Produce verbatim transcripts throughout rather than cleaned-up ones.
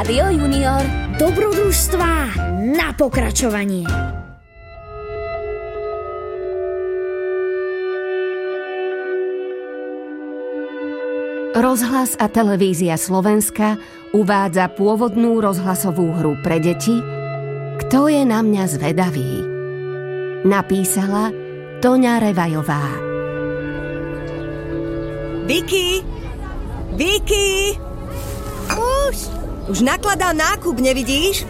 Rádio Junior. Dobrodružstvá na pokračovanie. Rozhlas a televízia Slovenska uvádza pôvodnú rozhlasovú hru pre deti Kto je na mňa zvedavý? Napísala Toňa Revajová. Vicky! Vicky! Už! Už nakladám nákup, nevidíš?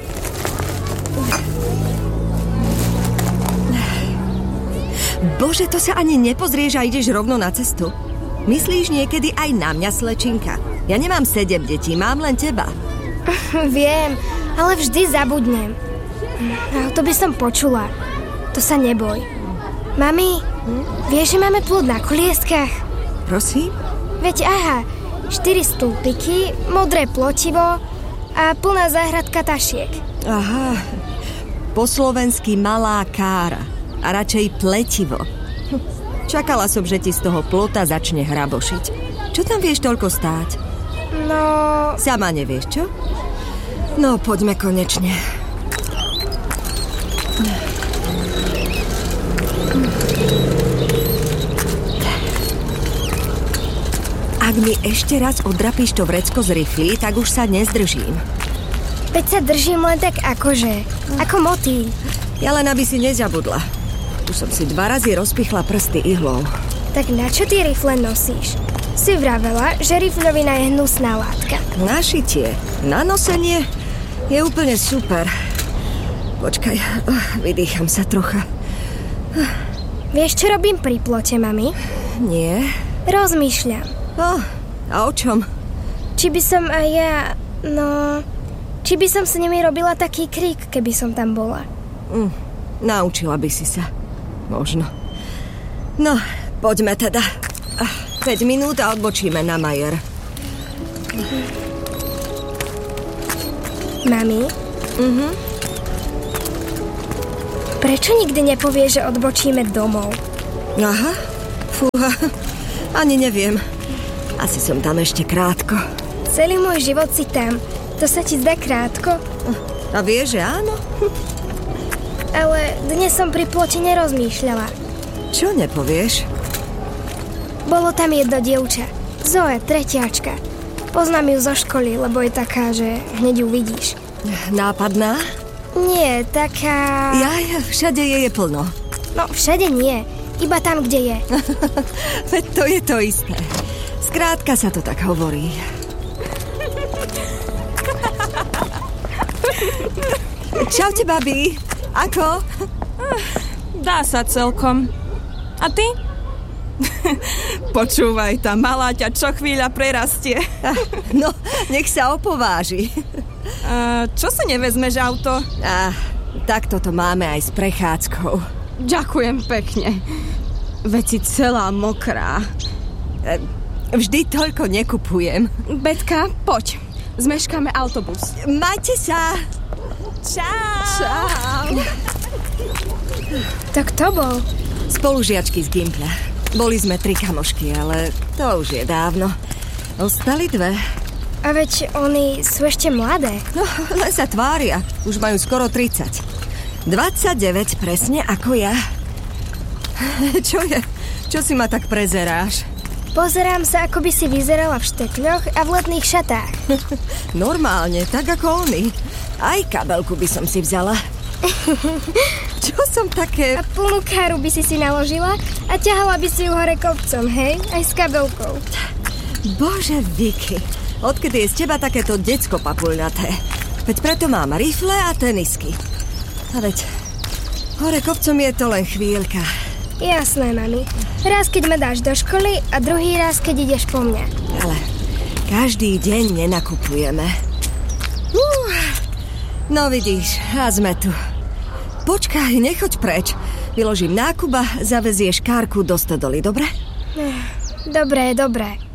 Bože, to sa ani nepozrieš a ideš rovno na cestu. Myslíš niekedy aj na mňa, slečinka? Ja nemám sedem detí, mám len teba. Viem, ale vždy zabudnem. A to by som počula. To sa neboj. Mami, hm? vieš, že máme plod na kolieskách? Prosím? Veď aha, štyri stĺpiky, modré plotivo a plná záhradka tašiek. Aha, po slovensky malá kára a radšej pletivo. Čakala som, že ti z toho plota začne hrabošiť. Čo tam vieš toľko stáť? No... Sama nevieš, čo? No, poďme konečne. Ak mi ešte raz odrapíš to vrecko z rifly, tak už sa nezdržím. Veď sa držím len tak akože, ako motýl. Ja len aby si nezabudla. Už som si dva razy rozpichla prsty ihlou. Tak na čo ty rifle nosíš? Si vravela, že rifľovina je hnusná látka. Na šitie, na nosenie je úplne super. Počkaj, oh, vydýcham sa trocha. Vieš, čo robím pri plote, mami? Nie. Rozmýšľam. Oh, a o čom? Či by som aj ja, no... Či by som s nimi robila taký krík, keby som tam bola. Mm, naučila by si sa. Možno. No, poďme teda. päť minút a odbočíme na Majer. Mami? Mhm. Prečo nikdy nepovie, že odbočíme domov? Aha, fúha, ani neviem. Asi som tam ešte krátko. Celý môj život si tam. To sa ti zdá krátko? A vieš, že áno? Ale dnes som pri plote nerozmýšľala. Čo nepovieš? Bolo tam jedno dievča. Zoe, tretiačka. Poznám ju zo školy, lebo je taká, že hneď ju vidíš. Nápadná? Nie, taká... Jaj, všade je je plno. No, všade nie. Iba tam, kde je. Veď to je to isté. Skrátka sa to tak hovorí. Čaute, babi. Ako? Dá sa celkom. A ty? Počúvaj, tá malá ťa čo chvíľa prerastie. No, nech sa opováži. Uh, čo si nevezmeš auto? Ah, tak toto máme aj s prechádzkou. Ďakujem pekne. Veď si celá mokrá. Vždy toľko nekupujem. Betka, poď. Zmeškáme autobus. Majte sa. Čau. Čau. Tak to bol? Spolužiačky z Gimpla. Boli sme tri kamošky, ale to už je dávno. Ostali dve. A veď oni sú ešte mladé. No, len sa tvária. Už majú skoro tridsať. dvadsaťdeväť presne ako ja. Čo je? Čo si ma tak prezeráš? Pozerám sa, ako by si vyzerala v štekľoch a v letných šatách. Normálne, tak ako oni. Aj kabelku by som si vzala. Čo som také... A plnú káru by si si naložila a ťahala by si ju hore kopcom, hej? Aj s kabelkou. Bože, Vicky, odkedy je z teba takéto decko papulnaté? Veď preto mám rifle a tenisky. A veď, hore kopcom je to len chvíľka. Jasné, mami. Raz, keď ma dáš do školy a druhý raz, keď ideš po mňa. Ale každý deň nenakupujeme. Uh, no vidíš, a sme tu. Počkaj, nechoď preč. Vyložím nákup a zavezieš kárku do stodoly, dobre? Dobre, dobre.